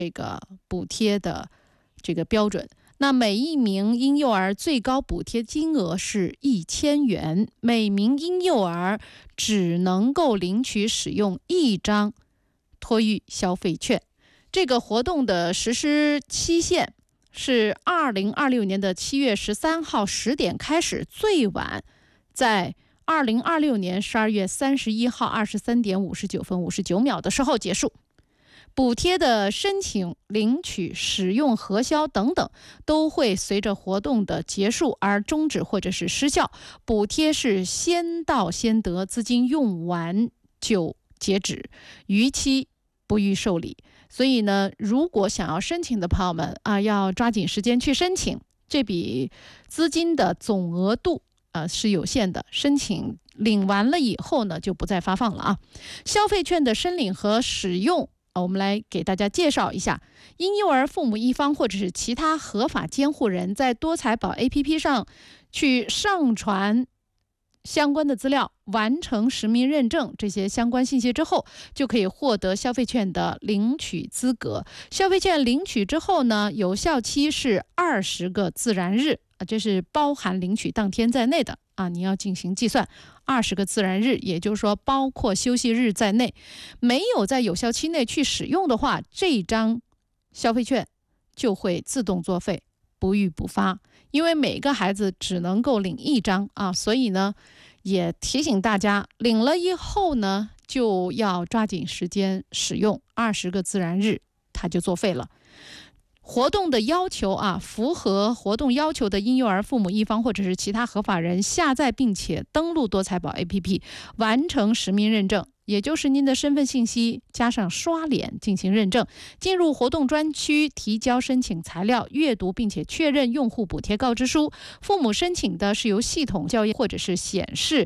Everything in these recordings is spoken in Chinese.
这个补贴的这个标准。那每一名婴幼儿最高补贴金额是1000元，每名婴幼儿只能够领取使用1张托育消费券。这个活动的实施期限是2026年的7月13号10点开始，最晚在2026年12月31号23点59分59秒的时候结束。补贴的申请、领取、使用、核销等等，都会随着活动的结束而终止或者是失效。补贴是先到先得，资金用完就截止，逾期不予受理。所以呢，如果想要申请的朋友们要抓紧时间去申请。这笔资金的总额度是有限的，申请领完了以后呢，就不再发放了啊。消费券的申领和使用，我们来给大家介绍一下。婴幼儿父母一方或者是其他合法监护人在多财保 APP 上去上传相关的资料，完成实名认证这些相关信息之后，就可以获得消费券的领取资格。消费券领取之后呢，有效期是20个自然日，这是包含领取当天在内的你要进行计算。20个自然日，也就是说包括休息日在内。没有在有效期内去使用的话，这张消费券就会自动作废，不予补发。因为每个孩子只能够领1张所以呢，也提醒大家，领了以后呢，就要抓紧时间使用，20个自然日它就作废了。活动的要求符合活动要求的婴幼儿父母一方或者是其他合法人下载并且登录多财保 APP， 完成实名认证，也就是您的身份信息加上刷脸进行认证，进入活动专区提交申请材料，阅读并且确认用户补贴告知书。父母申请的是由系统校验或者是显示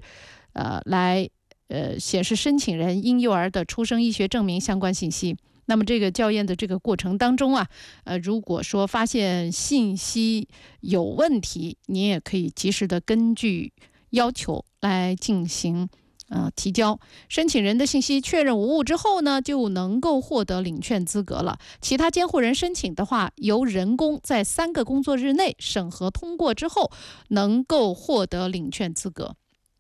显示申请人婴幼儿的出生医学证明相关信息。那么这个校验的这个过程当中如果说发现信息有问题，你也可以及时的根据要求来进行提交。申请人的信息确认无误之后呢，就能够获得领券资格了。其他监护人申请的话，由人工在3个工作日内审核通过之后，能够获得领券资格。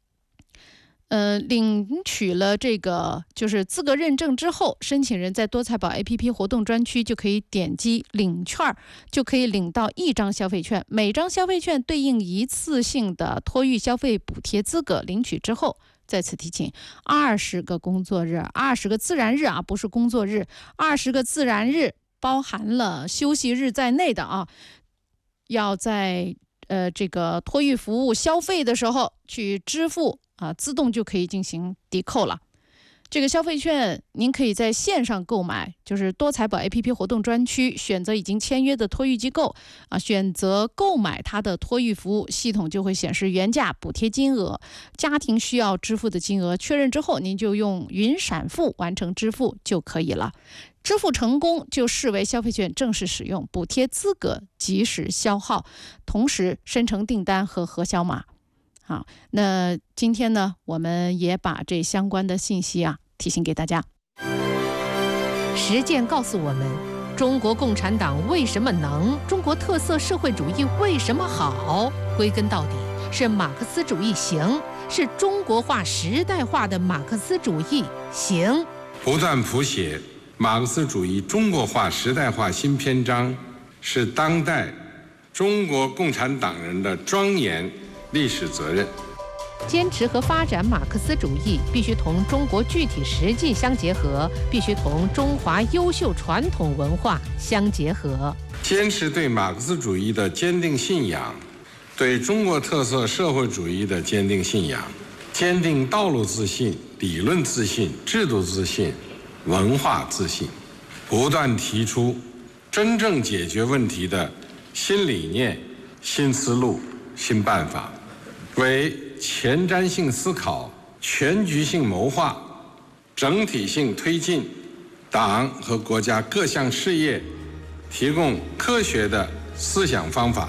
领取了这个就是资格认证之后，申请人在多财保 APP 活动专区就可以点击领券，就可以领到1张消费券，每张消费券对应一次性的托育消费补贴资格。领取之后，再次提醒，20个工作日，20个自然日不是工作日，20个自然日包含了休息日在内的要在这个托育服务消费的时候去支付自动就可以进行抵扣了。这个消费券您可以在线上购买，就是多财保 APP 活动专区选择已经签约的托育机构选择购买它的托育服务，系统就会显示原价补贴金额，家庭需要支付的金额，确认之后您就用云闪付完成支付就可以了。支付成功就视为消费券正式使用，补贴资格及时消耗，同时生成订单和核销码。好，那今天呢，我们也把这相关的信息提醒给大家。 实践告诉我们，中国共产党为什么能，中国特色社会主义为什么好，归根到底是马克思主义行，是中国化时代化的马克思主义行。 不断谱写马克思主义中国化时代化新篇章，是当代中国共产党人的庄严历史责任。 坚持和发展马克思主义必须同中国具体实际相结合，必须同中华优秀传统文化相结合。 坚持对马克思主义的坚定信仰，对中国特色社会主义的坚定信仰，坚定道路自信、理论自信、制度自信、文化自信，不断提出真正解决问题的新理念、新思路、新办法，为前瞻性思考、全局性谋划、整体性推进党和国家各项事业提供科学的思想方法。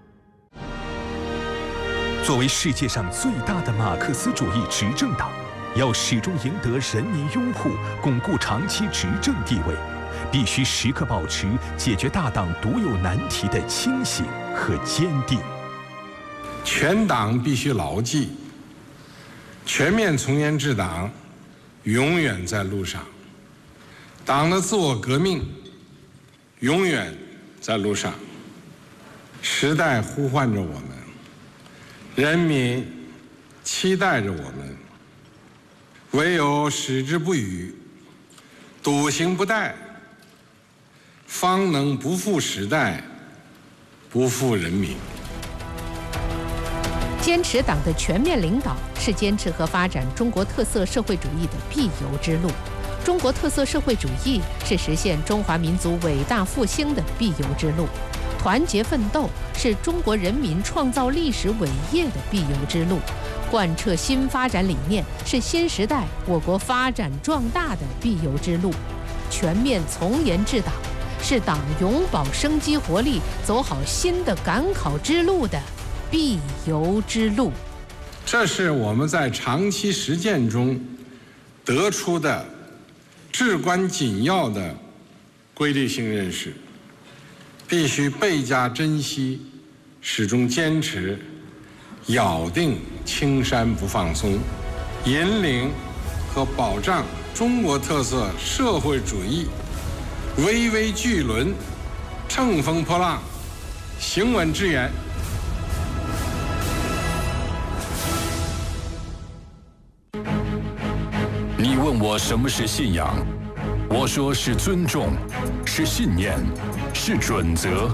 作为世界上最大的马克思主义执政党， 要始终赢得人民拥护，巩固长期执政地位，必须时刻保持解决大党独有难题的清醒和坚定。 全党必须牢记，全面从严治党永远在路上，党的自我革命永远在路上。时代呼唤着我们，人民期待着我们，唯有矢志不渝，笃行不怠，方能不负时代，不负人民。 坚持党的全面领导，是坚持和发展中国特色社会主义的必由之路。中国特色社会主义是实现中华民族伟大复兴的必由之路。团结奋斗是中国人民创造历史伟业的必由之路。贯彻新发展理念是新时代我国发展壮大的必由之路。全面从严治党是党永葆生机活力、走好新的赶考之路的必由之路。 这是我们在长期实践中得出的至关紧要的规律性认识，必须倍加珍惜，始终坚持，咬定青山不放松，引领和保障中国特色社会主义巍巍巨轮乘风破浪，行稳致远。 你问我什么是信仰，我说是尊重，是信念，是准则。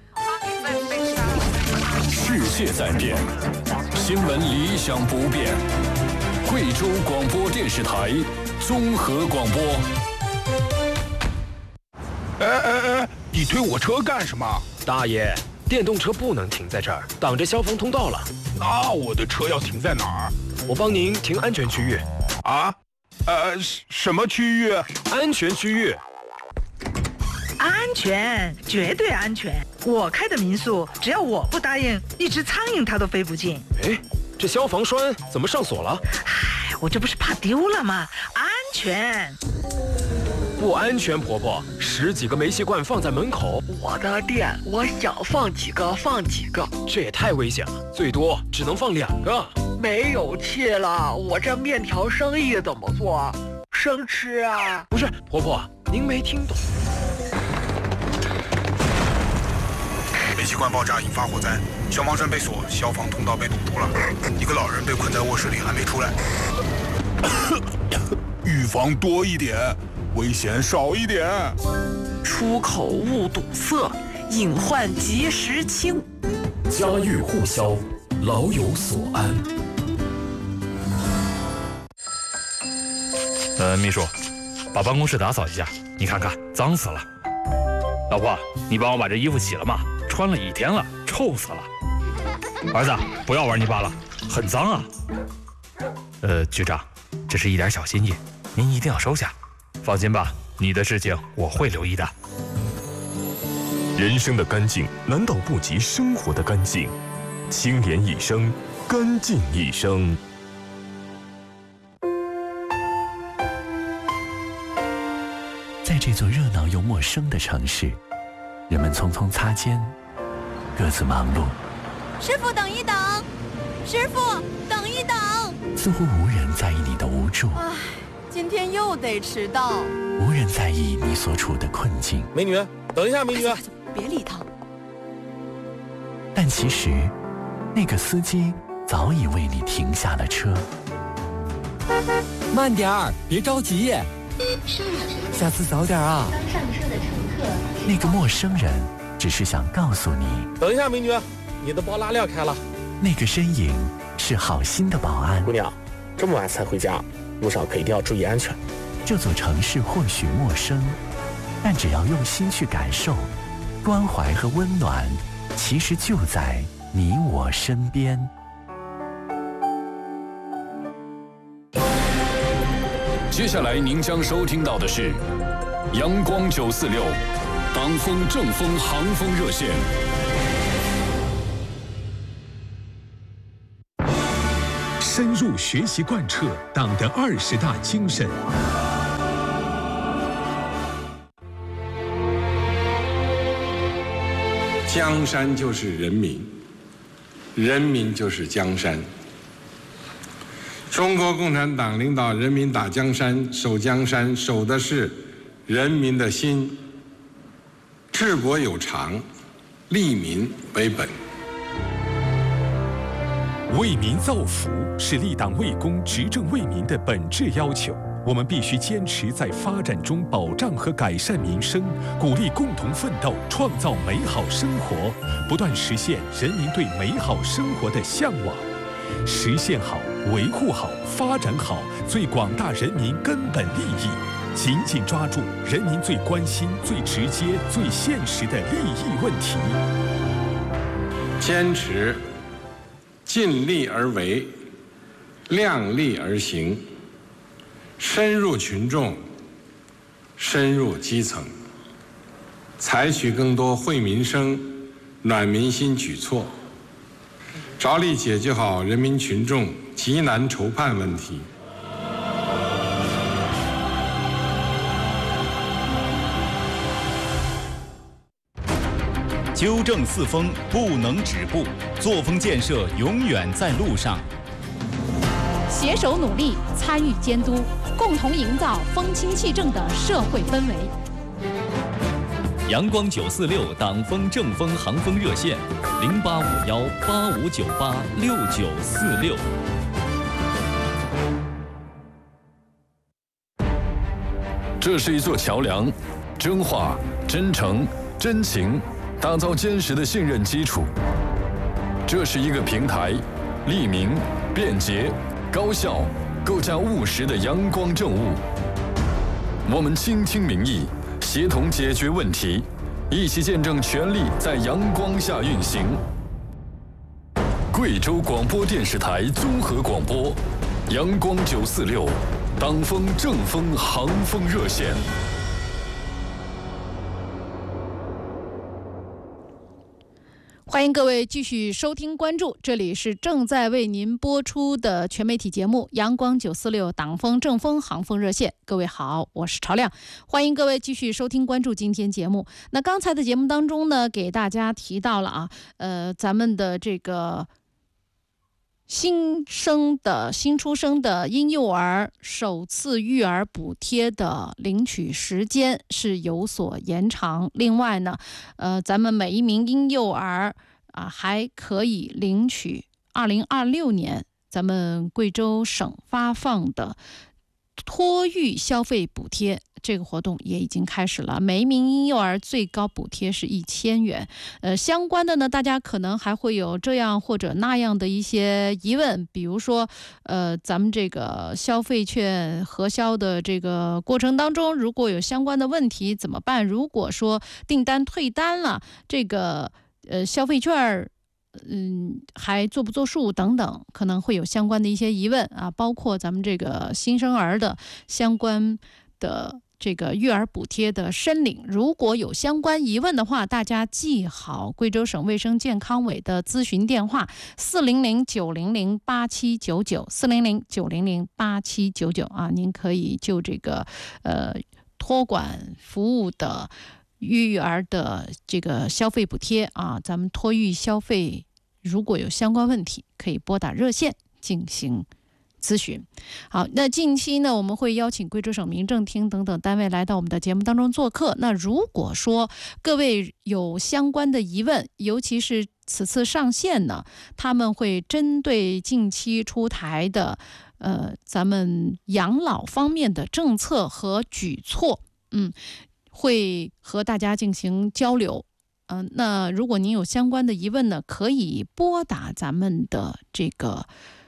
世界在变，新闻理想不变。贵州广播电视台综合广播。 你推我车干什么？ 大爷，电动车不能停在这儿，挡着消防通道了。 那我的车要停在哪儿？ 我帮您停安全区域。 啊？什么区域？ 安全区域。 安全，绝对安全。我开的民宿，只要我不答应，一只苍蝇它都飞不进。 哎，这消防栓怎么上锁了？ 唉，我这不是怕丢了吗？安全。 不安全，婆婆，10几个煤气罐放在门口。 我的店，我想放几个放几个。 这也太危险了，最多只能放2个。 没有气了，我这面条生意怎么做？生吃啊？ 不是，婆婆，您没听懂。 煤气罐爆炸引发火灾，消防栓被锁，消防通道被堵住了，一个老人被困在卧室里还没出来。预防多一点，危险少一点。 出口勿堵塞，隐患及时清。 家喻户晓，老有所安。 秘书，把办公室打扫一下，你看看脏死了。老婆，你帮我把这衣服洗了吗？穿了1天了，臭死了。儿子，不要玩泥巴了，很脏啊。局长，这是一点小心意，您一定要收下。放心吧，你的事情我会留意的。 人生的干净难道不及生活的干净？清廉一生，干净一生。 在这座热闹又陌生的城市，人们匆匆擦肩，各自忙碌。 师傅，等一等！师傅，等一等！ 似乎无人在意你的无助。 唉，今天又得迟到。 无人在意你所处的困境。 美女，等一下，美女。 别理他。 但其实，那个司机早已为你停下了车。 慢点儿，别着急。下次早点啊。 刚上车的乘客。 那个陌生人只是想告诉你， 等一下，美女，你的包拉链开了。 那个身影是好心的保安。 姑娘，这么晚才回家，路上可一定要注意安全。 这座城市或许陌生，但只要用心去感受，关怀和温暖其实就在你我身边。 接下来您将收听到的是阳光946党风正风航风热线。 深入学习贯彻党的20大精神。 江山就是人民，人民就是江山。中国共产党领导人民打江山、守江山，守的是人民的心。治国有常，利民为本。 为民造福是立党为公、执政为民的本质要求。我们必须坚持在发展中保障和改善民生，鼓励共同奋斗，创造美好生活，不断实现人民对美好生活的向往。实现好、维护好、发展好最广大人民根本利益，紧紧抓住人民最关心、最直接、最现实的利益问题。 坚持尽力而为，量力而行，深入群众，深入基层，采取更多惠民生、暖民心举措，着力解决好人民群众急难愁盼问题。 纠正四风不能止步，作风建设永远在路上。 携手努力，参与监督，共同营造风清气正的社会氛围。 阳光946党风正风航风热线：085185986946。 这是一座桥梁，真话、真诚、真情，打造坚实的信任基础。这是一个平台，利民、便捷、高效，构架务实的阳光政务。我们倾听民意，协同解决问题，一起见证权力在阳光下运行。贵州广播电视台综合广播，阳光946，党风正风航风热线。 欢迎各位继续收听关注，这里是正在为您播出的全媒体节目阳光946党风正风航风热线。各位好，我是朝亮，欢迎各位继续收听关注今天节目。那刚才的节目当中呢，给大家提到了咱们的这个新出生的婴幼儿首次育儿补贴的领取时间是有所延长。另外呢，咱们每一名婴幼儿还可以领取2026年咱们贵州省发放的托育消费补贴，这个活动也已经开始了。每一名婴幼儿最高补贴是1000元。相关的呢，大家可能还会有这样或者那样的一些疑问，比如说，咱们这个消费券核销的这个过程当中，如果有相关的问题怎么办？如果说订单退单了，这个消费券还做不作数等等，可能会有相关的一些疑问啊，包括咱们这个新生儿的相关的这个育儿补贴的申领，如果有相关疑问的话，大家记好贵州省卫生健康委的咨询电话400-900-8799，400-900-8799啊，您可以就这个托管服务的育儿的这个消费补贴啊，咱们托育消费如果有相关问题，可以拨打热线进行咨询。好，那近期呢，我们会邀请贵州省民政厅等等单位来到我们的节目当中做客。那如果说各位有相关的疑问，尤其是此次上线呢，他们会针对近期出台的咱们养老方面的政策和举措，会和大家进行交流。那如果您有相关的疑问呢，可以拨打咱们的这个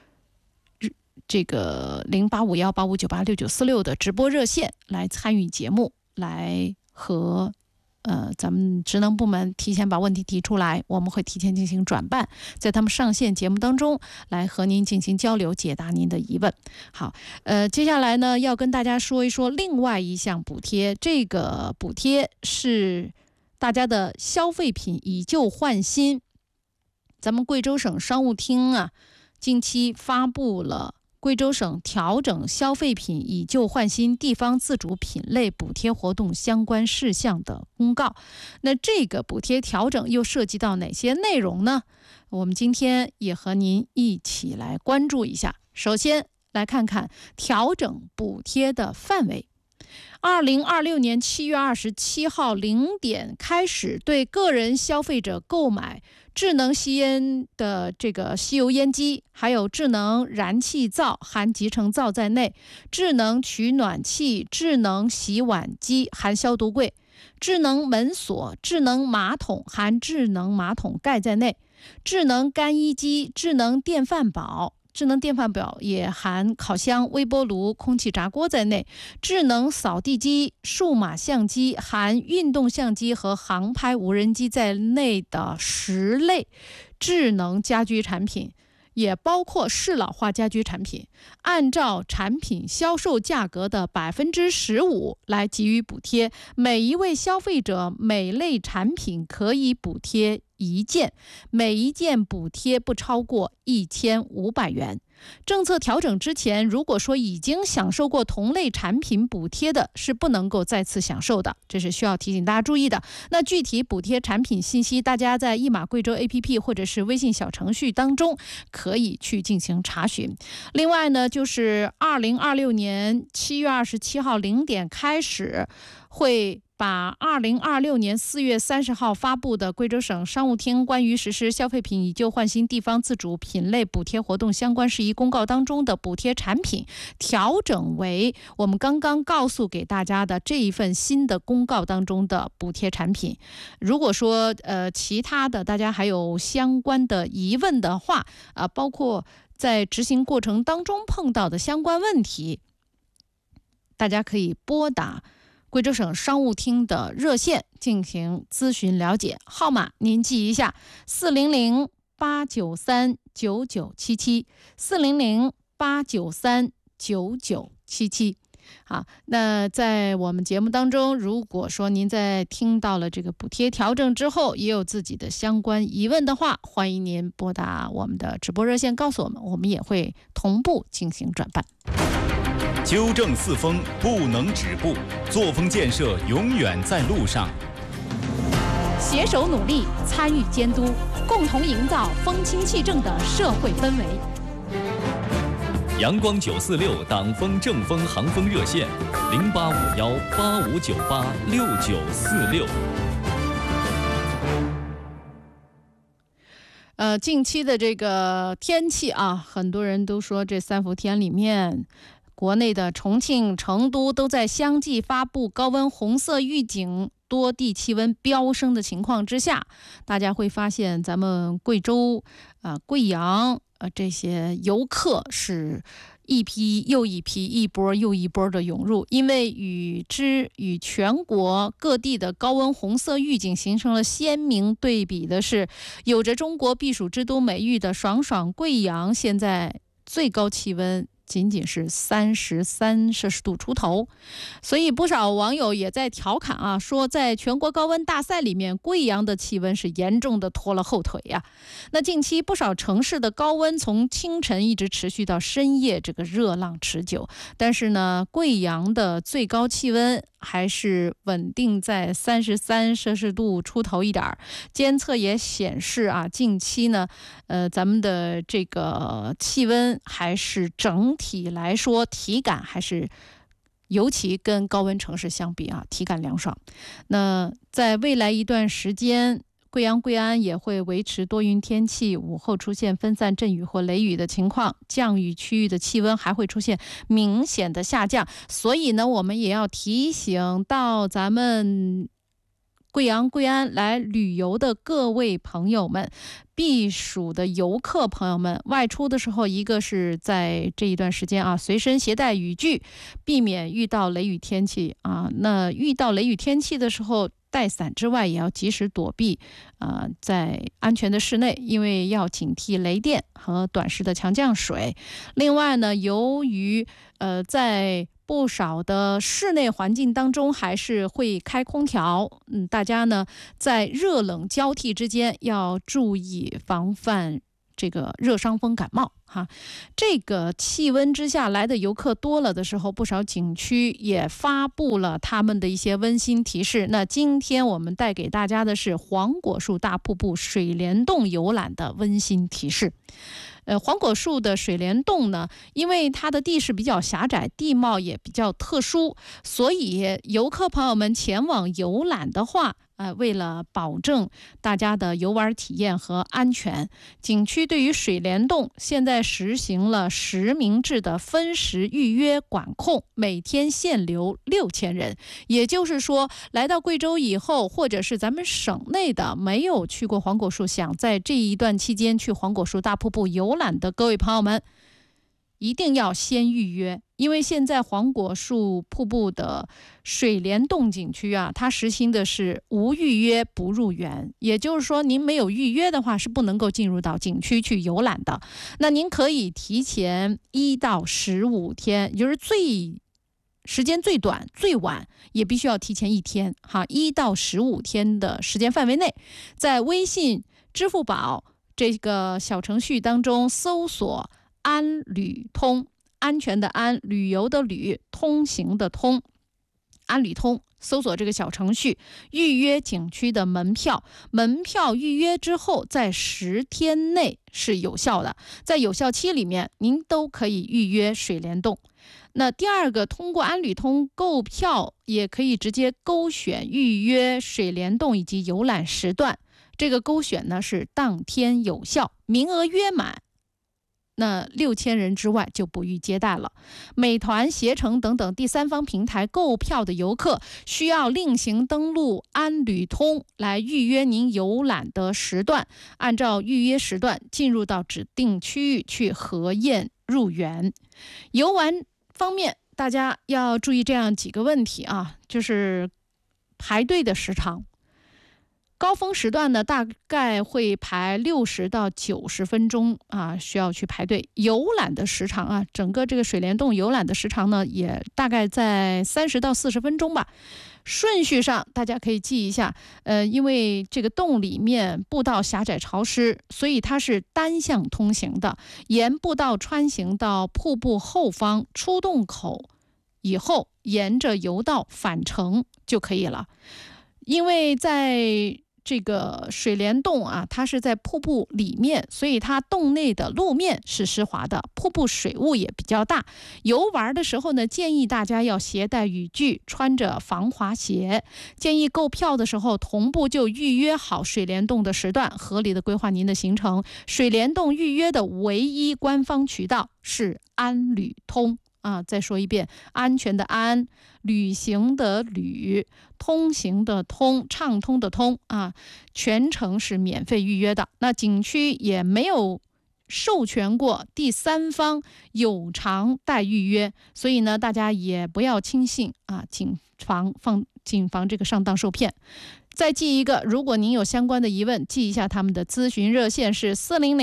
085185986946的直播热线来参与节目，来和咱们职能部门提前把问题提出来，我们会提前进行转办，在他们上线节目当中来和您进行交流，解答您的疑问。好，接下来呢，要跟大家说一说另外一项补贴，这个补贴是大家的消费品以旧换新。咱们贵州省商务厅啊， 近期发布了贵州省调整消费品以旧换新地方自主品类补贴活动相关事项的公告。那这个补贴调整又涉及到哪些内容呢？我们今天也和您一起来关注一下。首先来看看调整补贴的范围。2026年7月27号0点开始，对个人消费者购买智能吸烟的这个吸油烟机，还有智能燃气灶含集成灶在内，智能取暖器、智能洗碗机含消毒柜，智能门锁、智能马桶含智能马桶盖在内，智能干衣机、智能电饭煲。智能电饭煲也含烤箱、微波炉、空气炸锅在内，智能扫地机、数码相机含运动相机和航拍无人机在内的10类智能家居产品，也包括适老化家居产品，按照产品销售价格的15%来给予补贴，每一位消费者每类产品可以补贴1件，每一件补贴不超过1500元。政策调整之前，如果说已经享受过同类产品补贴的，是不能够再次享受的，这是需要提醒大家注意的。那具体补贴产品信息，大家在一码贵州 APP 或者是微信小程序当中可以去进行查询。另外呢，就是2026年7月27号0点开始，会把2026年4月30号发布的贵州省商务厅关于实施消费品以旧换新地方自主品类补贴活动相关事宜公告当中的补贴产品调整为我们刚刚告诉给大家的这一份新的公告当中的补贴产品。如果说其他的大家还有相关的疑问的话，包括在执行过程当中碰到的相关问题，大家可以拨打贵州省商务厅的热线进行咨询了解，号码您记一下：400-893-9977，400-893-9977。好，那在我们节目当中，如果说您在听到了这个补贴调整之后，也有自己的相关疑问的话，欢迎您拨打我们的直播热线告诉我们，我们也会同步进行转办。 纠正四风不能止步，作风建设永远在路上。 携手努力，参与监督，共同营造风清气正的社会氛围。 阳光946党风正风航风热线：085185986946。 近期的这个天气啊，很多人都说这3伏天里面，国内的重庆、成都都在相继发布高温红色预警，多地气温飙升的情况之下，大家会发现咱们贵州、贵阳这些游客是一批又一批、一波又一波的涌入，因为与全国各地的高温红色预警形成了鲜明对比的是，有着中国避暑之都美誉的爽爽贵阳，现在最高气温仅仅是33摄氏度出头，所以不少网友也在调侃啊，说在全国高温大赛里面，贵阳的气温是严重的拖了后腿呀。那近期不少城市的高温从清晨一直持续到深夜，这个热浪持久，但是呢，贵阳的最高气温还是稳定在33摄氏度出头一点。监测也显示啊，近期呢，咱们的这个气温还是整体来说体感还是，尤其跟高温城市相比啊，体感凉爽。那在未来一段时间，贵阳、贵安也会维持多云天气，午后出现分散阵雨或雷雨的情况，降雨区域的气温还会出现明显的下降。所以呢，我们也要提醒到咱们贵阳、贵安来旅游的各位朋友们，避暑的游客朋友们，外出的时候，一个是在这一段时间啊，随身携带雨具，避免遇到雷雨天气啊。那遇到雷雨天气的时候，带伞之外，也要及时躲避，在安全的室内，因为要警惕雷电和短时的强降水。另外呢，由于在不少的室内环境当中还是会开空调，大家呢在热冷交替之间要注意防范这个热伤风感冒哈。这个气温之下来的游客多了的时候，不少景区也发布了他们的一些温馨提示。那今天我们带给大家的是黄果树大瀑布水帘洞游览的温馨提示。黄果树的水帘洞呢，因为它的地势比较狭窄，地貌也比较特殊，所以游客朋友们前往游览的话，为了保证大家的游玩体验和安全，景区对于水帘洞现在实行了实名制的分时预约管控，每天限流6000人。也就是说，来到贵州以后，或者是咱们省内的没有去过黄果树，想在这一段期间去黄果树大瀑布游览的各位朋友们，一定要先预约。因为现在黄果树瀑布的水帘洞景区啊，它实行的是无预约不入园，也就是说您没有预约的话是不能够进入到景区去游览的。那您可以提前1到15天，也就是时间最短最晚也必须要提前1天哈，1到15天的时间范围内，在微信、支付宝这个小程序当中搜索安旅通，安全的安，旅游的旅，通行的通，安旅通，搜索这个小程序，预约景区的门票。门票预约之后，在10天内是有效的，在有效期里面，您都可以预约水帘洞。那第二个，通过安旅通购票，也可以直接勾选预约水帘洞以及游览时段。这个勾选呢是当天有效，名额约满，那6000人之外就不予接待了。美团、携程等等第三方平台购票的游客需要另行登录安旅通来预约您游览的时段，按照预约时段进入到指定区域去核验入园。游玩方面，大家要注意这样几个问题啊，就是排队的时长。高峰时段呢，大概会排60到90分钟啊，需要去排队。游览的时长啊，整个这个水帘洞游览的时长呢，也大概在30到40分钟吧。顺序上大家可以记一下，因为这个洞里面步道狭窄潮湿，所以它是单向通行的，沿步道穿行到瀑布后方出洞口以后，沿着游道返程就可以了。因为在这个水帘洞啊，它是在瀑布里面，所以它洞内的路面是湿滑的，瀑布水雾也比较大。游玩的时候呢，建议大家要携带雨具，穿着防滑鞋。建议购票的时候同步就预约好水帘洞的时段，合理的规划您的行程。水帘洞预约的唯一官方渠道是安旅通啊，再说一遍，安全的安，旅行的旅，通行的通，畅通的通啊，全程是免费预约的。那景区也没有授权过第三方有偿代预约，所以呢，大家也不要轻信啊，谨防这个上当受骗。再记一个，如果您有相关的疑问，记一下他们的咨询热线是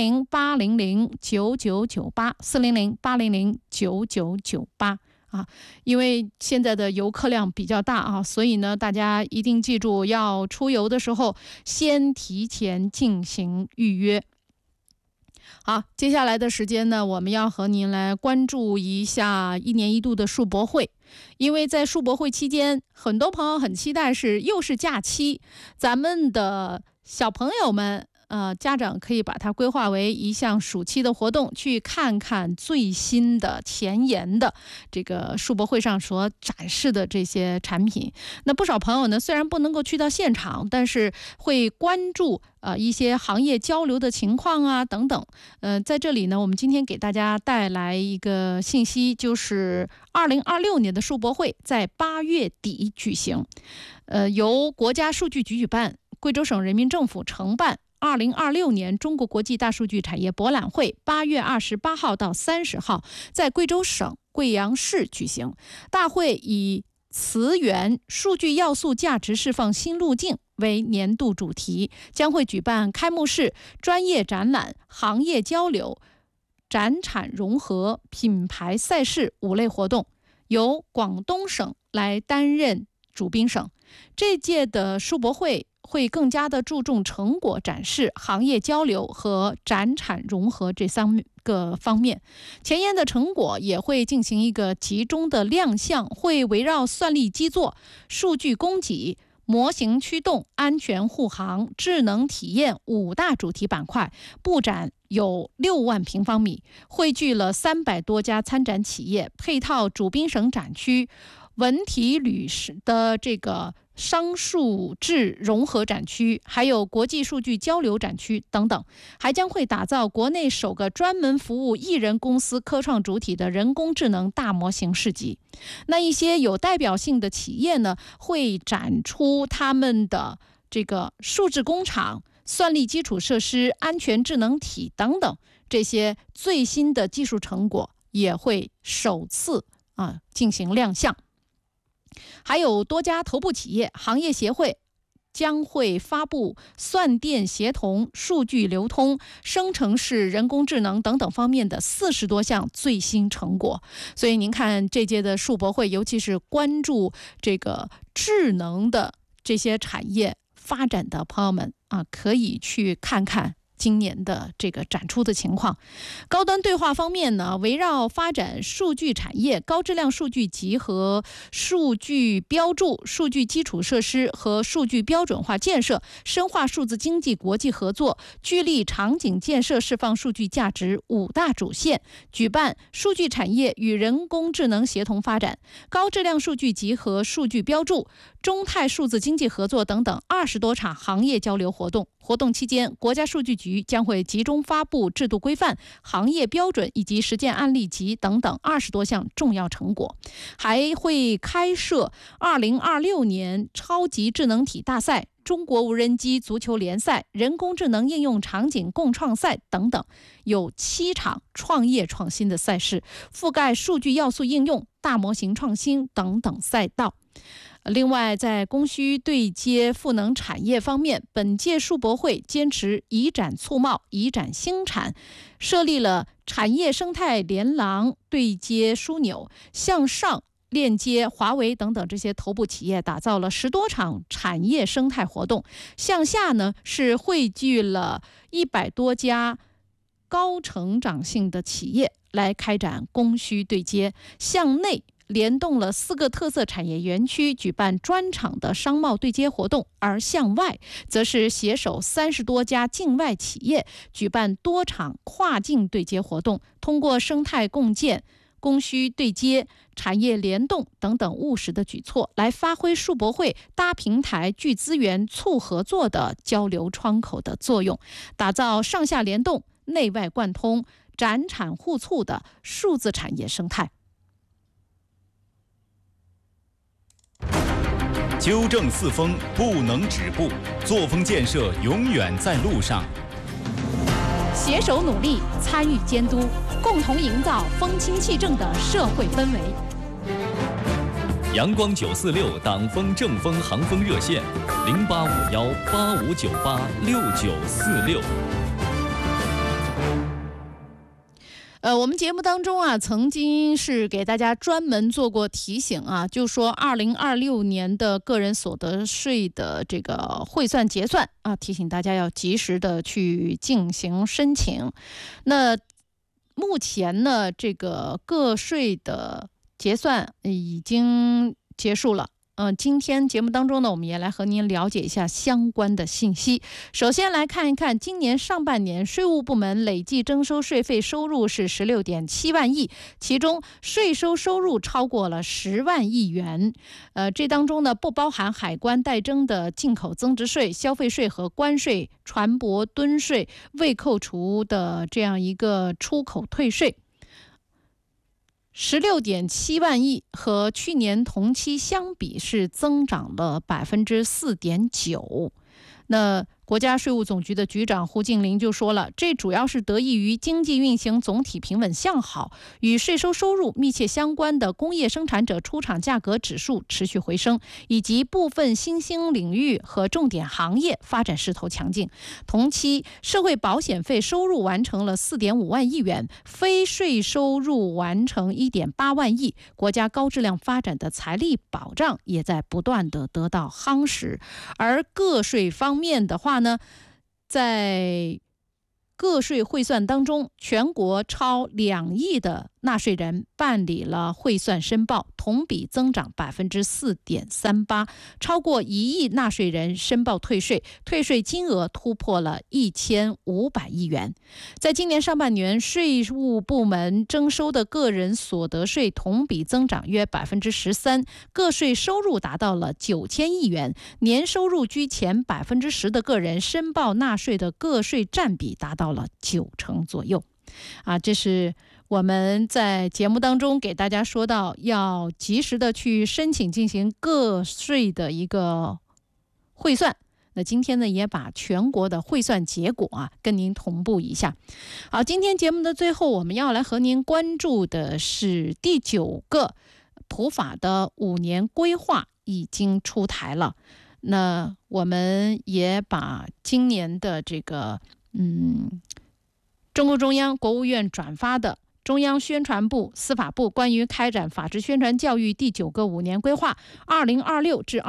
400-800-9998，400-800-9998啊。因为现在的游客量比较大啊，所以呢，大家一定记住，要出游的时候先提前进行预约。好，接下来的时间呢，我们要和您来关注一下1年1度的世博会。因为在世博会期间，很多朋友很期待又是假期，咱们的小朋友们家长可以把它规划为一项暑期的活动，去看看最新的前沿的这个世博会上所展示的这些产品。那不少朋友呢，虽然不能够去到现场，但是会关注一些行业交流的情况啊等等。在这里呢，我们今天给大家带来一个信息，就是2026年的世博会在8月底举行，由国家数据局举办，贵州省人民政府承办。2026年中国国际大数据产业博览会8月28号到30号在贵州省贵阳市举行。大会以磁源数据要素价值释放新路径为年度主题，将会举办开幕式、专业展览、行业交流、展产融合、品牌赛事5类活动，由广东省来担任主宾省。这届的世博会会更加的注重成果展示、行业交流和展产融合这3个方面。前沿的成果也会进行一个集中的亮相，会围绕算力基座、数据供给、模型驱动、安全护航、智能体验5大主题板块，布展有6万平方米，汇聚了300多家参展企业，配套主宾省展区、文体旅的这个商数智融合展区，还有国际数据交流展区等等，还将会打造国内首个专门服务艺人公司科创主体的人工智能大模型市集。那一些有代表性的企业呢，会展出他们的这个数字工厂、算力基础设施、安全智能体等等这些最新的技术成果，也会首次进行亮相。还有多家头部企业、行业协会将会发布算电协同、数据流通、生成式人工智能等等方面的40多项最新成果。所以您看这届的数博会，尤其是关注这个智能的这些产业发展的朋友们可以去看看今年的这个展出的情况。高端对话方面呢，围绕发展数据产业、高质量数据集合、数据标注、数据基础设施和数据标准化建设，深化数字经济国际合作，聚力场景建设，释放数据价值5大主线，举办数据产业与人工智能协同发展、高质量数据集合、数据标注、中泰数字经济合作等等20多场行业交流活动。活动期间，国家数据局将会集中发布制度规范、行业标准以及实践案例集等等20多项重要成果，还会开设2026年超级智能体大赛、中国无人机足球联赛、人工智能应用场景共创赛等等，有7场创业创新的赛事，覆盖数据要素应用、大模型创新等等赛道。另外，在供需对接赋能产业方面，本届数博会坚持以展促贸、以展兴产，设立了产业生态连廊对接枢纽，向上链接华为等等这些头部企业，打造了10多场产业生态活动。向下呢，是汇聚了100多家高成长性的企业来开展供需对接。向内联动了4个特色产业园区，举办专场的商贸对接活动；而向外则是携手30多家境外企业，举办多场跨境对接活动，通过生态共建、供需对接、产业联动等等务实的举措，来发挥数博会搭平台、聚资源、促合作的交流窗口的作用，打造上下联动、内外贯通、展产互促的数字产业生态。 纠正四风，不能止步，作风建设永远在路上。 携手努力，参与监督，共同营造风清气正的社会氛围。 阳光946党风正风航风热线：085185986946。 我们节目当中曾经是给大家专门做过提醒就说2026年的个人所得税的这个汇算结算提醒大家要及时的去进行申请。那目前呢，这个个税的结算已经结束了。今天节目当中呢，我们也来和您了解一下相关的信息。首先来看一看今年上半年税务部门累计征收税费收入是16.7万亿，其中税收收入超过了10万亿元。这当中呢，不包含海关代征的进口增值税、消费税和关税、船舶吨税未扣除的这样一个出口退税。16.7万亿和去年同期相比是增长了4.9%。那国家税务总局的局长胡静林就说了，这主要是得益于经济运行总体平稳向好，与税收收入密切相关的工业生产者出厂价格指数持续回升，以及部分新兴领域和重点行业发展势头强劲。同期社会保险费收入完成了4.5万亿元，非税收入完成1.8万亿，国家高质量发展的财力保障也在不断的得到夯实。而个税方面的话呢，在个税汇算当中，全国超2亿的纳税人办理了汇算申报，同比增长4.38%，超过1亿纳税人申报退税，退税金额突破了1500亿元。在今年上半年，税务部门征收的个人所得税同比增长约13%，个税收入达到了9000亿元，年收入居前10%的个人申报纳税的个税占比达到了90%左右。这是我们在节目当中给大家说到，要及时的去申请进行个税的一个汇算。那今天呢，也把全国的汇算结果跟您同步一下。好，今天节目的最后，我们要来和您关注的是第9个普法的5年规划已经出台了。那我们也把今年的这个中共中央、国务院转发的中央宣传部、司法部关于开展法治宣传教育第9个5年规划2026至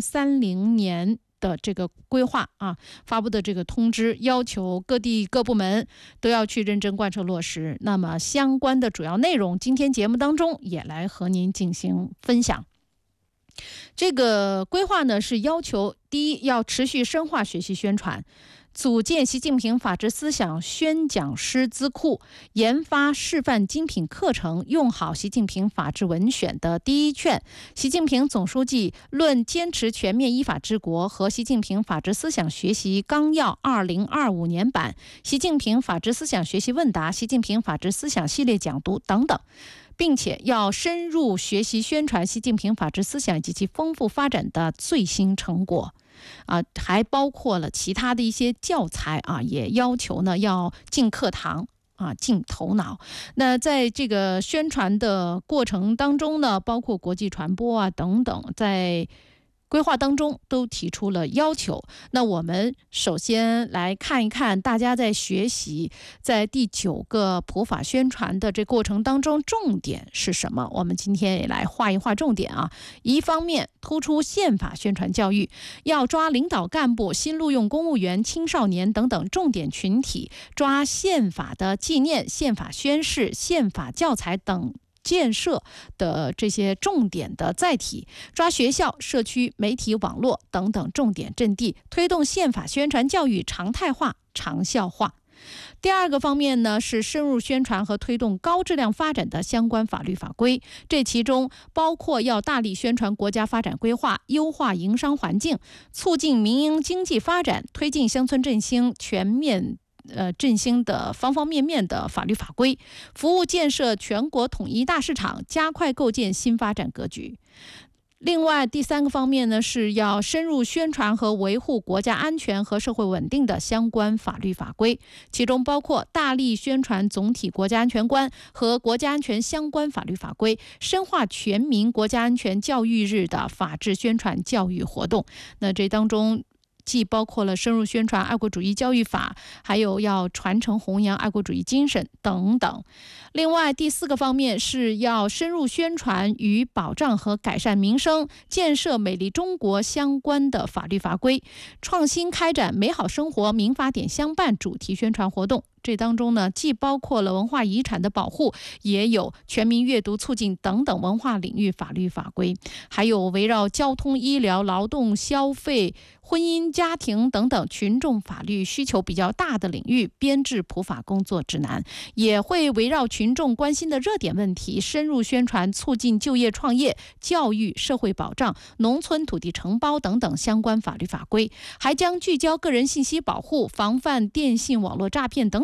2030年的这个规划发布的这个通知，要求各地各部门都要去认真贯彻落实。那么相关的主要内容，今天节目当中也来和您进行分享。这个规划呢，是要求第一，要持续深化学习宣传，组建习近平法治思想宣讲师资库，研发示范精品课程，用好习近平法治文选的第一卷、习近平总书记论坚持全面依法治国和习近平法治思想学习纲要2025年版、习近平法治思想学习问答、习近平法治思想系列讲读等等，并且要深入学习宣传习近平法治思想及其丰富发展的最新成果。还包括了其他的一些教材也要求呢要进课堂进头脑。那在这个宣传的过程当中呢，包括国际传播等等，在规划当中都提出了要求。那我们首先来看一看大家在学习在第9个普法宣传的这过程当中重点是什么。我们今天也来画一画重点一方面突出宪法宣传教育，要抓领导干部、新录用公务员、青少年等等重点群体，抓宪法的纪念、宪法宣誓、宪法教材等建设的这些重点的载体，抓学校、社区、媒体、网络等等重点阵地，推动宪法宣传教育常态化、长效化。第二个方面呢，是深入宣传和推动高质量发展的相关法律法规，这其中包括要大力宣传国家发展规划，优化营商环境，促进民营经济发展，推进乡村振兴全面振兴的方方面面的法律法规，服务建设全国统一大市场，加快构建新发展格局。另外，第3个方面呢，是要深入宣传和维护国家安全和社会稳定的相关法律法规，其中包括大力宣传总体国家安全观和国家安全相关法律法规，深化全民国家安全教育日的法治宣传教育活动。那这当中既包括了深入宣传爱国主义教育法，还有要传承弘扬爱国主义精神等等。另外，第4个方面是要深入宣传与保障和改善民生、建设美丽中国相关的法律法规，创新开展美好生活民法典相伴主题宣传活动。这当中呢，既包括了文化遗产的保护，也有全民阅读促进等等文化领域法律法规，还有围绕交通、医疗、劳动、消费、婚姻家庭等等群众法律需求比较大的领域编制普法工作指南，也会围绕群众关心的热点问题深入宣传促进就业创业、教育、社会保障、农村土地承包等等相关法律法规，还将聚焦个人信息保护、防范电信网络诈骗等等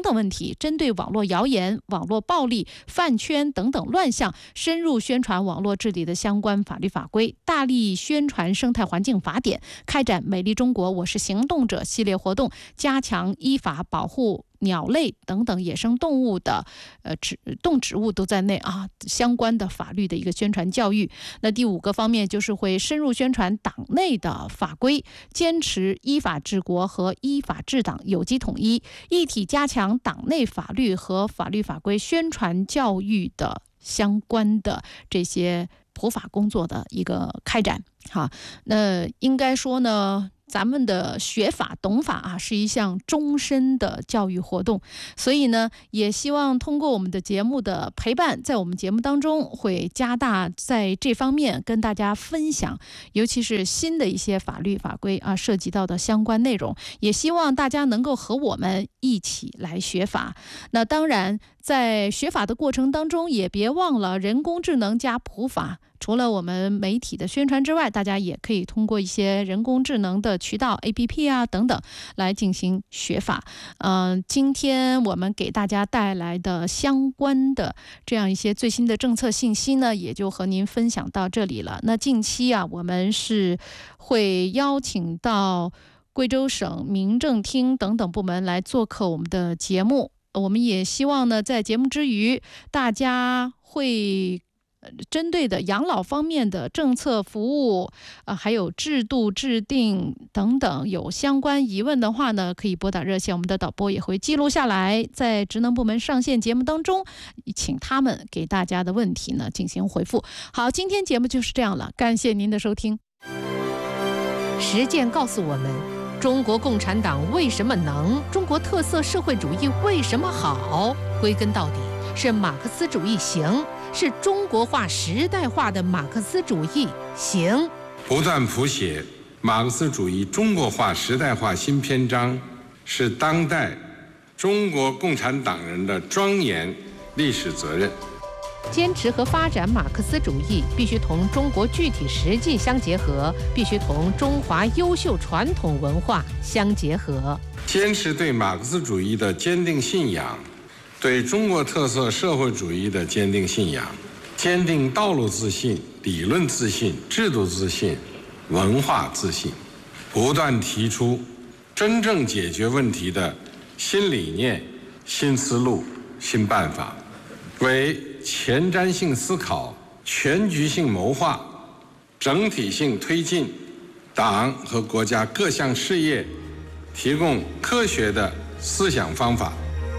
等问题，针对网络谣言、网络暴力、饭圈等等乱象，深入宣传网络治理的相关法律法规，大力宣传生态环境法典，开展美丽中国我是行动者系列活动，加强依法保护鸟类等等野生动物的动植物都在内相关的法律的一个宣传教育。那第5个方面就是会深入宣传党内的法规，坚持依法治国和依法治党有机统一，一体加强党内法律和法律法规宣传教育的相关的这些普法工作的一个开展。那应该说呢，咱们的学法懂法是一项终身的教育活动，所以呢，也希望通过我们的节目的陪伴，在我们节目当中会加大在这方面跟大家分享，尤其是新的一些法律法规涉及到的相关内容，也希望大家能够和我们一起来学法。那当然，在学法的过程当中，也别忘了人工智能加普法。除了我们媒体的宣传之外，大家也可以通过一些人工智能的渠道 APP 等等来进行学法。今天我们给大家带来的相关的这样一些最新的政策信息呢，也就和您分享到这里了。那近期我们是会邀请到贵州省民政厅等等部门来做客我们的节目。我们也希望呢，在节目之余，大家会针对的养老方面的政策服务还有制度制定等等有相关疑问的话呢，可以拨打热线，我们的导播也会记录下来，在职能部门上线节目当中，请他们给大家的问题呢进行回复。好，今天节目就是这样了，感谢您的收听。 实践告诉我们，中国共产党为什么能，中国特色社会主义为什么好，归根到底是马克思主义行，是中国化时代化的马克思主义行。 不断谱写马克思主义中国化时代化新篇章，是当代中国共产党人的庄严历史责任。 坚持和发展马克思主义必须同中国具体实际相结合，必须同中华优秀传统文化相结合。 坚持对马克思主义的坚定信仰，对中国特色社会主义的坚定信仰，坚定道路自信、理论自信、制度自信、文化自信，不断提出真正解决问题的新理念、新思路、新办法，为前瞻性思考、全局性谋划、整体性推进党和国家各项事业提供科学的思想方法。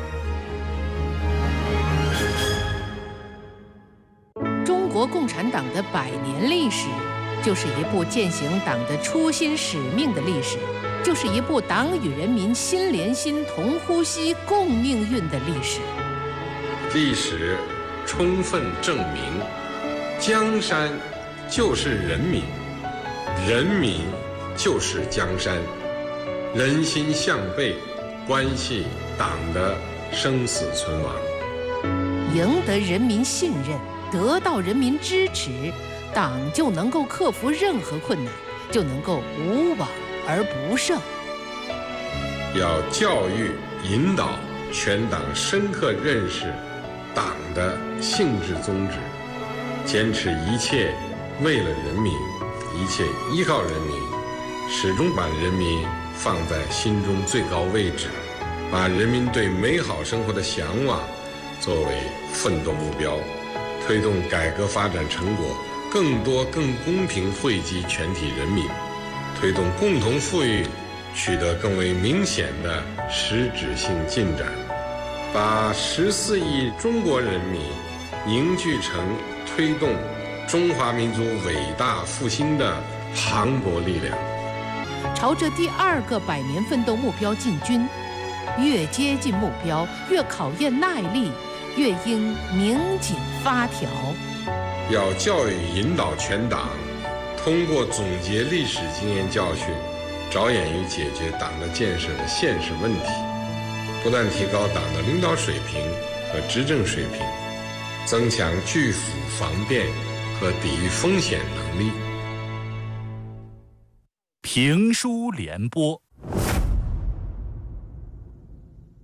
中国共产党的100年历史，就是一部践行党的初心使命的历史，就是一部党与人民心连心、同呼吸、共命运的历史。 历史充分证明，江山就是人民，人民就是江山，人心向背，关系党的生死存亡。 赢得人民信任，得到人民支持，党就能够克服任何困难，就能够无往而不胜。 要教育引导全党深刻认识党的性质宗旨，坚持一切为了人民，一切依靠人民，始终把人民放在心中最高位置，把人民对美好生活的向往作为奋斗目标，推动改革发展成果更多更公平惠及全体人民，推动共同富裕取得更为明显的实质性进展，把14亿中国人民凝聚成推动中华民族伟大复兴的磅礴力量， 朝着第2个100年奋斗目标进军。越接近目标，越考验耐力，越应拧紧发条。 要教育引导全党，通过总结历史经验教训，着眼于解决党的建设的现实问题，不断提高党的领导水平和执政水平，增强拒腐防变和抵御风险能力。 评书联播。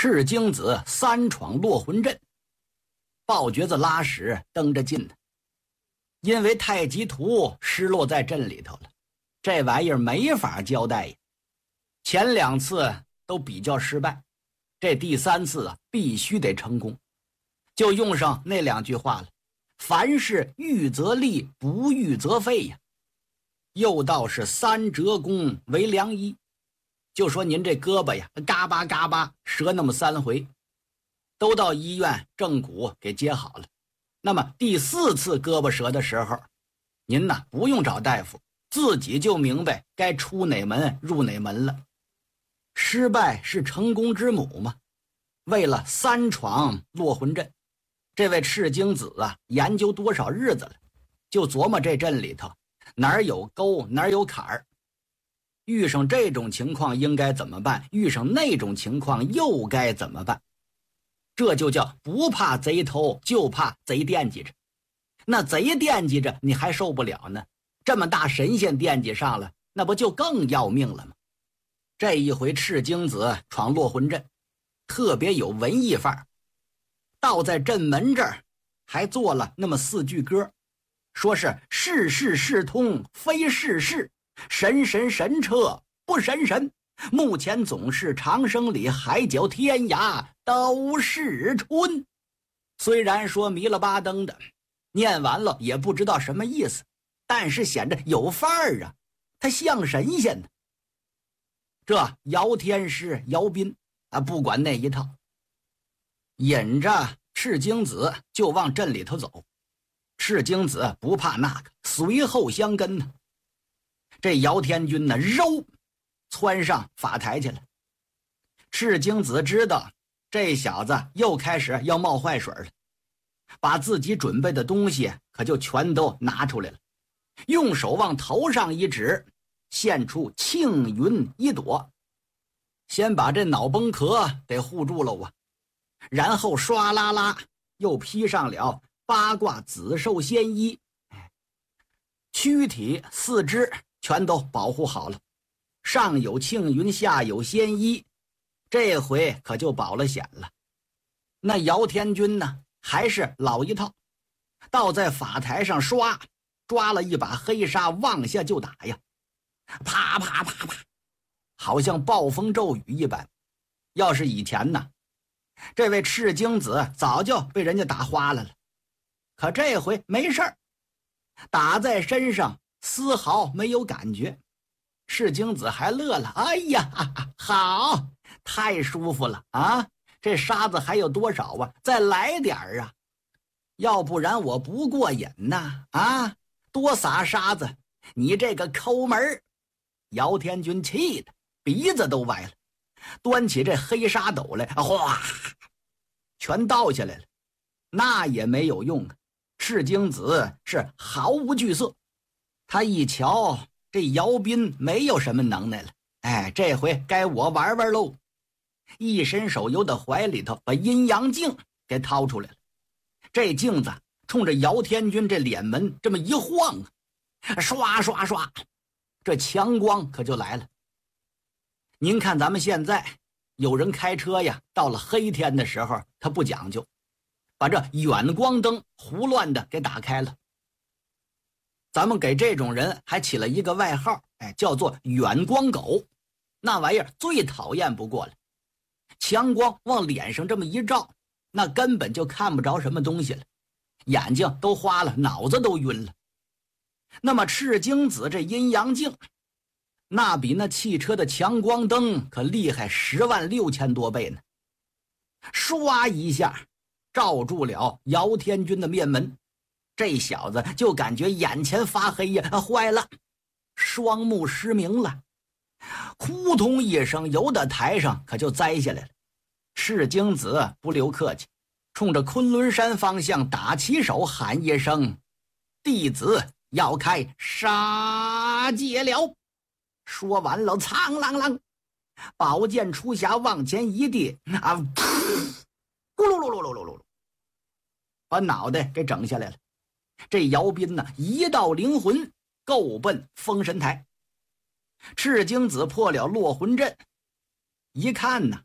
赤精子3闯落魂阵，豹瘸子拉屎蹬着进的。因为太极图失落在阵里头了，这玩意儿没法交代呀。前2次都比较失败，这第3次啊必须得成功，就用上那2句话了：凡事预则立，不预则废呀。又道是3折弓为良医，就说您这胳膊呀嘎巴嘎巴折那么3回，都到医院正骨给接好了。那么第4次胳膊折的时候，您呢不用找大夫，自己就明白该出哪门入哪门了。失败是成功之母嘛。为了3闯落魂阵，这位赤精子啊研究多少日子了，就琢磨这阵里头哪儿有沟哪儿有坎儿，遇上这种情况应该怎么办，遇上那种情况又该怎么办。这就叫不怕贼偷，就怕贼惦记着。那贼惦记着你还受不了呢，这么大神仙惦记上了，那不就更要命了吗？这一回赤精子闯落魂阵特别有文艺范儿，倒在阵门这儿还做了那么4句歌，说是事事事通非事事，神神神彻不神神，目前总是长生里，海角天涯都是春。虽然说迷了巴登的，念完了也不知道什么意思，但是显着有范儿啊，他像神仙呢。这姚天师姚斌啊，不管那一套，引着赤精子就往阵里头走。赤精子不怕那个，随后相跟呢。这姚天军呢，揉窜上法台去了。赤精子知道这小子又开始要冒坏水了，把自己准备的东西可就全都拿出来了，用手往头上一指，现出庆云一朵，先把这脑崩壳得护住了啊，然后唰啦啦又披上了八卦紫寿仙衣，躯体4肢全都保护好了，上有庆云下有仙衣，这回可就保了险了。那姚天军呢还是老一套，倒在法台上抓了一把黑纱往下就打呀，啪啪啪啪，好像暴风骤雨一般。要是以前呢，这位赤精子早就被人家打花了，可这回没事儿，打在身上丝毫没有感觉。赤精子还乐了，哎呀，好，太舒服了啊！这沙子还有多少啊？再来点儿啊！要不然我不过瘾呐！啊，多撒沙子，你这个抠门儿！姚天军气的鼻子都歪了，端起这黑沙斗来，哗，全倒下来了。那也没有用啊！赤精子是毫无惧色，他一瞧这姚斌没有什么能耐了，哎，这回该我玩玩喽！一伸手由到怀里头，把阴阳镜给掏出来了。这镜子冲着姚天军这脸门这么一晃啊，刷刷刷，这强光可就来了。您看咱们现在有人开车呀，到了黑天的时候他不讲究，把这远光灯胡乱的给打开了。咱们给这种人还起了一个外号，哎，叫做远光狗。那玩意儿最讨厌不过了，强光往脸上这么一照，那根本就看不着什么东西了，眼睛都花了，脑子都晕了。那么赤精子这阴阳镜，那比那汽车的强光灯可厉害106000多倍呢。唰一下照住了姚天军的面门，这小子就感觉眼前发黑呀，坏了，双目失明了，呼通一声由到台上可就栽下来了。赤精子不留客气，冲着昆仑山方向打起手喊一声：弟子要开杀戒了。说完了，苍啷啷，宝剑出匣往前一递，啊，咕噜噜噜噜噜噜，把脑袋给整下来了。这姚斌呢，一道灵魂够奔封神台。赤精子破了落魂阵，一看呢，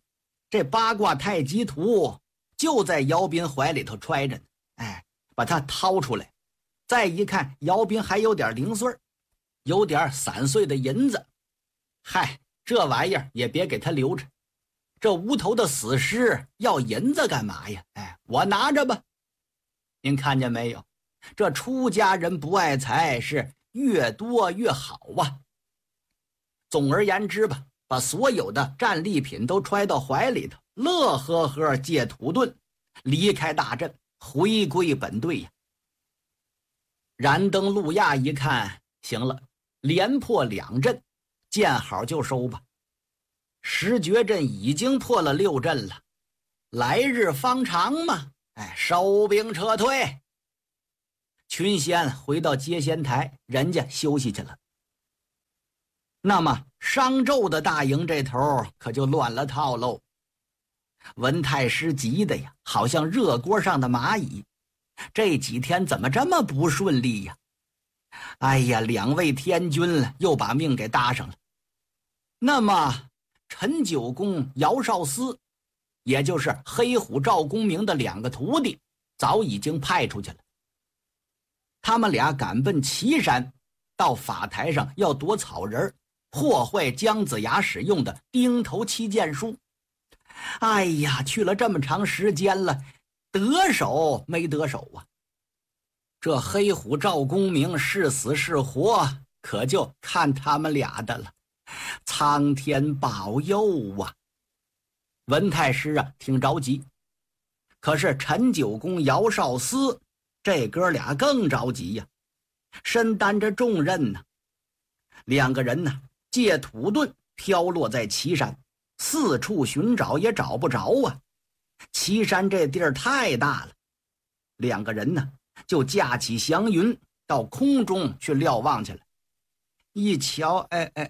这八卦太极图就在姚斌怀里头揣着呢。把它掏出来，再一看，姚斌还有点零碎，有点散碎的银子。嗨，这玩意儿也别给他留着，这无头的死尸要银子干嘛呀？我拿着吧。您看见没有？这出家人不爱财是越多越好啊。总而言之吧，把所有的战利品都揣到怀里头，乐呵呵借土遁，离开大阵，回归本队呀。燃灯陆亚一看，行了，连破2阵，见好就收吧。石觉镇已经破了6阵了，来日方长嘛。收兵撤退。群仙回到接仙台，人家休息去了。那么商纣的大营这头可就乱了套喽。文太师急的呀，好像热锅上的蚂蚁，这几天怎么这么不顺利呀？哎呀，2位天君又把命给搭上了。那么陈九公姚少司，也就是黑虎赵公明的2个徒弟，早已经派出去了。他们俩赶奔岐山，到法台上要夺草人，破坏姜子牙使用的钉头7剑书。哎呀，去了这么长时间了，得手没得手啊？这黑虎赵公明是死是活，可就看他们俩的了。苍天保佑啊！文太师啊，挺着急。可是陈九公姚少司这哥俩更着急呀，身担着重任呢。2个人呢，借土遁飘落在岐山，四处寻找也找不着啊。岐山这地儿太大了，2个人呢就驾起祥云到空中去瞭望去了。一瞧，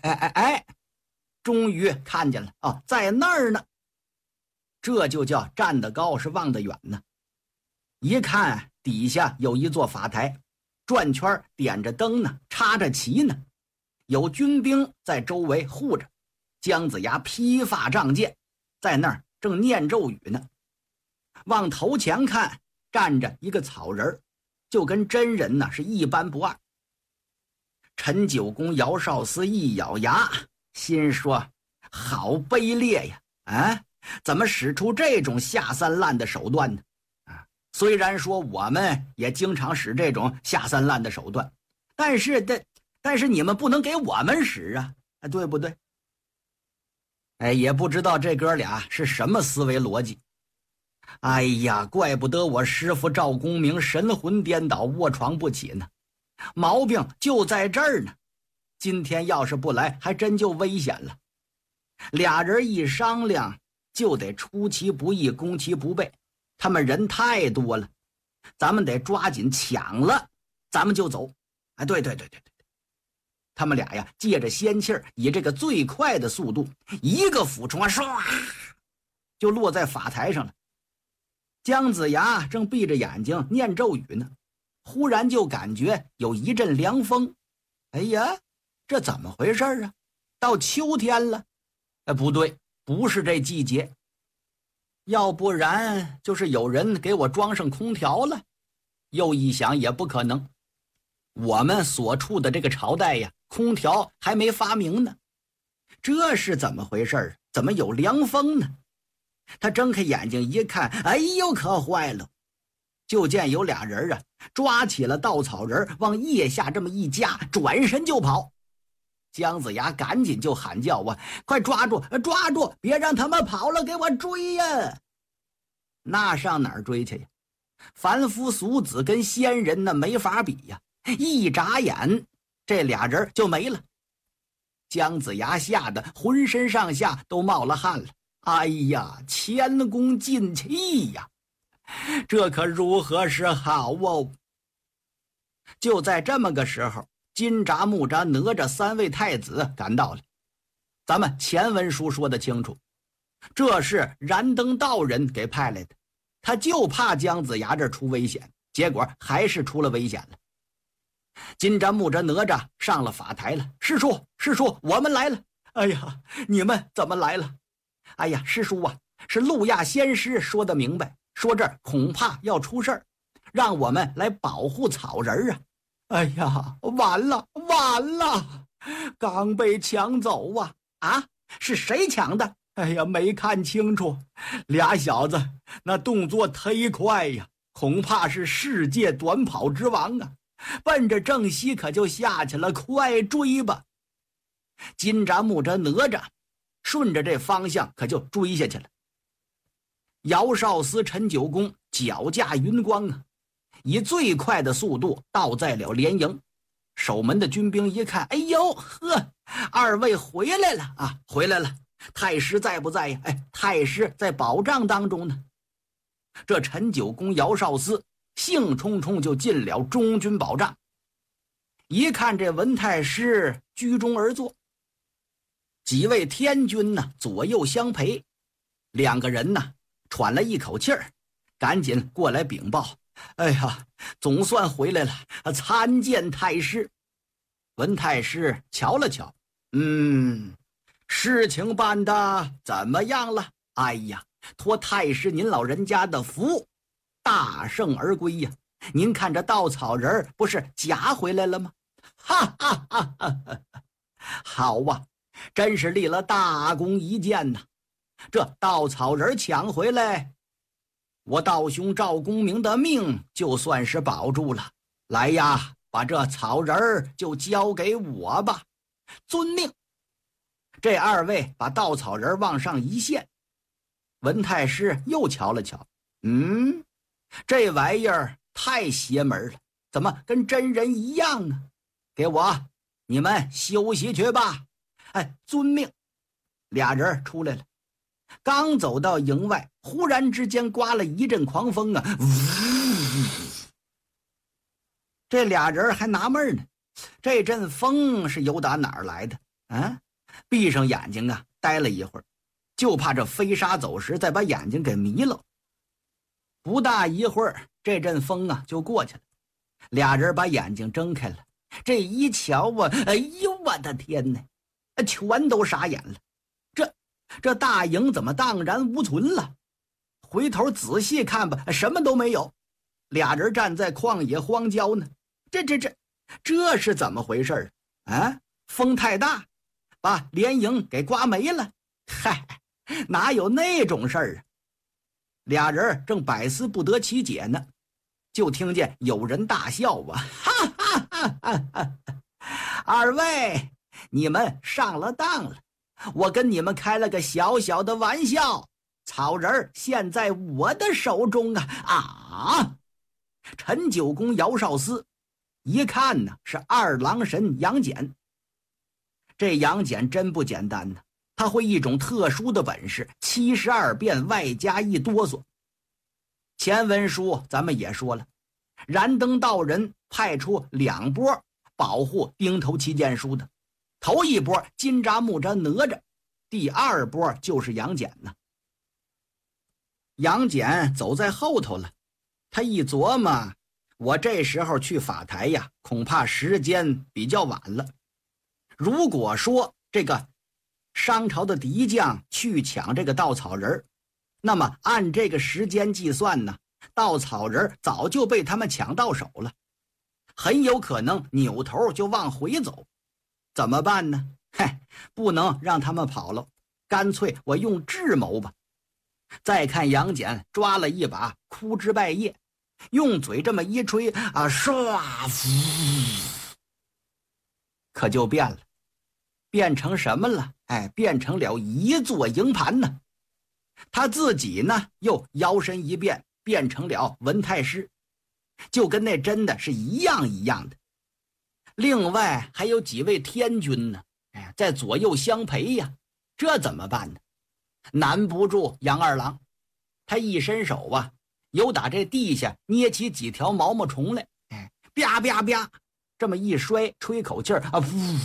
终于看见了啊，在那儿呢。这就叫站得高是望得远呢。一看底下有一座法台，转圈点着灯呢，插着旗呢，有军兵在周围护着。姜子牙披发仗剑，在那儿正念咒语呢。往头前看，站着一个草人，就跟真人呢是一般不二。陈九公姚少司一咬牙，心说：好卑劣呀！怎么使出这种下三滥的手段呢？虽然说我们也经常使这种下三滥的手段，但是你们不能给我们使啊，对不对？也不知道这哥俩是什么思维逻辑。哎呀，怪不得我师父赵公明神魂颠倒，卧床不起呢，毛病就在这儿呢。今天要是不来，还真就危险了。俩人一商量，就得出其不意，攻其不备。他们人太多了，咱们得抓紧抢了，咱们就走。对，他们俩呀，借着仙气儿，以这个最快的速度，一个俯冲啊，唰，就落在法台上了。姜子牙正闭着眼睛念咒语呢，忽然就感觉有一阵凉风。哎呀，这怎么回事啊？到秋天了？不对，不是这季节。要不然就是有人给我装上空调了。又一想也不可能，我们所处的这个朝代呀，空调还没发明呢。这是怎么回事？怎么有凉风呢？他睁开眼睛一看，哎呦，可坏了！就见有俩人啊，抓起了稻草人往腋下这么一夹，转身就跑。姜子牙赶紧就喊叫啊，快抓住，抓住，别让他们跑了，给我追呀！那上哪儿追去呀？凡夫俗子跟仙人那没法比呀，一眨眼这俩人就没了。姜子牙吓得浑身上下都冒了汗了。哎呀，前功尽弃呀，这可如何是好哦？就在这么个时候，金吒、木吒、哪吒3位太子赶到了。咱们前文书说得清楚，这是燃灯道人给派来的，他就怕姜子牙这出危险，结果还是出了危险了。金吒、木吒、哪吒上了法台了。师叔，我们来了。哎呀，你们怎么来了？哎呀，师叔啊， 是路亚先师说得明白，说这儿恐怕要出事儿，让我们来保护草人啊！哎呀，完了完了，刚被抢走啊！啊，是谁抢的？哎呀，没看清楚，俩小子那动作忒快呀，恐怕是世界短跑之王啊！奔着郑西可就下去了，快追吧！金吒、木吒、哪吒顺着这方向可就追下去了。姚少司、陈九公脚驾云光啊，以最快的速度到在了连营。守门的军兵一看，哎呦呵，二位回来了啊，回来了！太师在不在呀？哎，太师在保障当中呢。这陈九公、姚少司兴冲冲就进了中军保障，一看这文太师居中而坐，几位天军呢左右相陪，两个人呢喘了一口气儿，赶紧过来禀报：哎呀，总算回来了，参见太师。文太师瞧了瞧，事情办得怎么样了？哎呀，托太师您老人家的福，大胜而归呀！您看这稻草人不是夹回来了吗？哈哈哈哈哈！好啊，真是立了大功一件呐！这稻草人抢回来，我道兄赵公明的命就算是保住了。来呀，把这草人就交给我吧，遵命。这二位把稻草人往上一献，文太师又瞧了瞧，这玩意儿太邪门了，怎么跟真人一样啊？给我，你们休息去吧。哎，遵命。俩人出来了，刚走到营外，忽然之间刮了一阵狂风啊！这俩人还纳闷呢，这阵风是由打哪儿来的啊？闭上眼睛啊，待了一会儿，就怕这飞沙走石再把眼睛给迷了。不大一会儿，这阵风啊就过去了，俩人把眼睛睁开了，这一瞧啊，哎呦我的天哪，全都傻眼了。这大营怎么荡然无存了？回头仔细看吧，什么都没有。俩人站在旷野荒郊呢，这是怎么回事啊？风太大，把连营给刮没了。嗨，哪有那种事儿啊？俩人正百思不得其解呢，就听见有人大笑啊！哈哈哈哈哈！二位，你们上了当了。我跟你们开了个小小的玩笑，草人现在我的手中啊！陈九公姚少司一看呢，是二郎神杨戬。这杨戬真不简单呢，他会一种特殊的本事，72变外加一哆嗦。前文书咱们也说了，燃灯道人派出2波保护钉头七剑书的。头一波金吒、木吒、哪吒，第二波就是杨戬呢。杨戬走在后头了，他一琢磨，我这时候去法台呀，恐怕时间比较晚了。如果说这个商朝的敌将去抢这个稻草人，那么按这个时间计算呢，稻草人早就被他们抢到手了，很有可能扭头就往回走。怎么办呢？不能让他们跑了，干脆我用智谋吧。再看杨戬抓了一把枯枝败叶，用嘴这么一吹啊，唰，可就变了，变成什么了？变成了一座营盘呢。他自己呢又摇身一变，变成了文太师，就跟那真的是一样一样的。另外还有几位天军呢，在左右相陪呀，这怎么办呢？难不住杨二郎，他一伸手啊，由打这地下捏起几条毛毛虫来，啪啪啪，这么一摔，吹口气儿啊，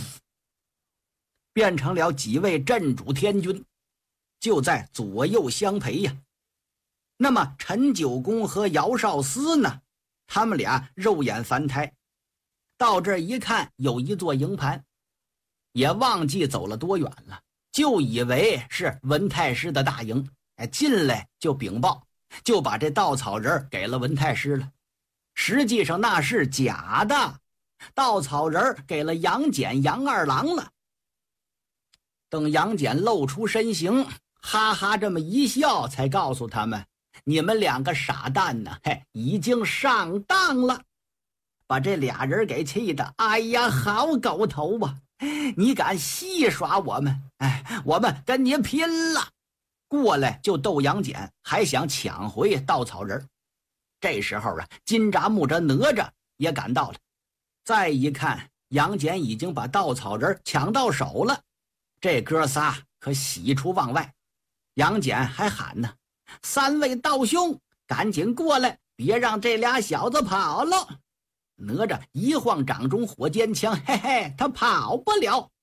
变成了几位镇主天军，就在左右相陪呀。那么陈九公和姚少司呢，他们俩肉眼凡胎。到这儿一看，有一座营盘，也忘记走了多远了，就以为是文太师的大营， 进来就禀报，就把这稻草人给了文太师了。实际上那是假的，稻草人给了杨戬、杨二郎了。等杨戬露出身形，哈哈这么一笑，才告诉他们：你们两个傻蛋呢，已经上当了。把这俩人给气的，哎呀，好狗头啊！你敢戏耍我们，我们跟你拼了！过来就斗杨戬，还想抢回稻草人。这时候啊，金吒、木吒、哪吒也赶到了。再一看，杨戬已经把稻草人抢到手了，这哥仨可喜出望外。杨戬还喊呢：“三位道兄，赶紧过来，别让这俩小子跑了！”哪吒一晃掌中火尖枪，嘿嘿，他跑不了。